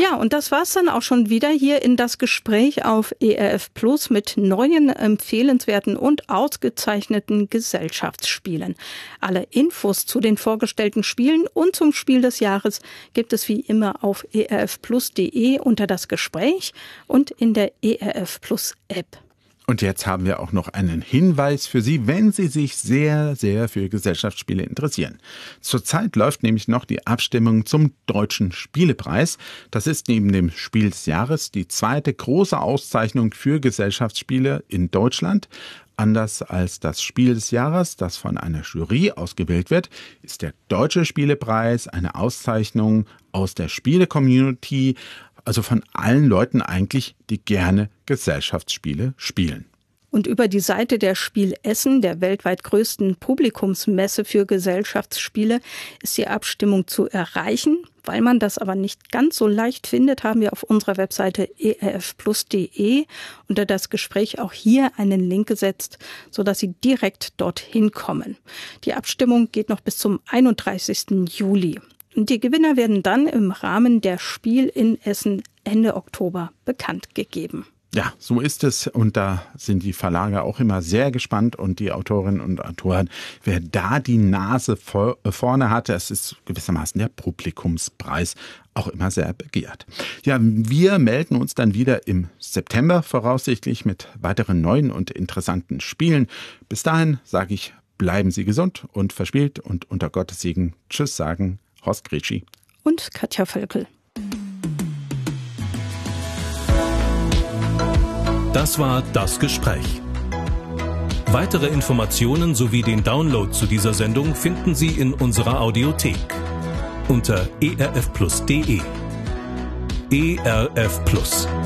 Ja, und das war's dann auch schon wieder hier in das Gespräch auf ERF Plus mit neuen, empfehlenswerten und ausgezeichneten Gesellschaftsspielen. Alle Infos zu den vorgestellten Spielen und zum Spiel des Jahres gibt es wie immer auf erfplus.de unter das Gespräch und in der ERF Plus App. Und jetzt haben wir auch noch einen Hinweis für Sie, wenn Sie sich sehr, sehr für Gesellschaftsspiele interessieren. Zurzeit läuft nämlich noch die Abstimmung zum Deutschen Spielepreis. Das ist neben dem Spiel des Jahres die zweite große Auszeichnung für Gesellschaftsspiele in Deutschland. Anders als das Spiel des Jahres, das von einer Jury ausgewählt wird, ist der Deutsche Spielepreis eine Auszeichnung aus der Spiele-Community, also von allen Leuten eigentlich, die gerne Gesellschaftsspiele spielen. Und über die Seite der Spiel Essen, der weltweit größten Publikumsmesse für Gesellschaftsspiele, ist die Abstimmung zu erreichen. Weil man das aber nicht ganz so leicht findet, haben wir auf unserer Webseite erfplus.de unter das Gespräch auch hier einen Link gesetzt, sodass Sie direkt dorthin kommen. Die Abstimmung geht noch bis zum 31. Juli. Und die Gewinner werden dann im Rahmen der Spiel in Essen Ende Oktober bekannt gegeben. Ja, so ist es. Und da sind die Verlage auch immer sehr gespannt und die Autorinnen und Autoren, wer da die Nase vorne hat. Das ist gewissermaßen der Publikumspreis, auch immer sehr begehrt. Ja, wir melden uns dann wieder im September voraussichtlich mit weiteren neuen und interessanten Spielen. Bis dahin sage ich, bleiben Sie gesund und verspielt und unter Gottes Segen Tschüss sagen Horst Gretschi und Katja Völkel. Das war das Gespräch. Weitere Informationen sowie den Download zu dieser Sendung finden Sie in unserer Audiothek unter erfplus.de. ERF Plus.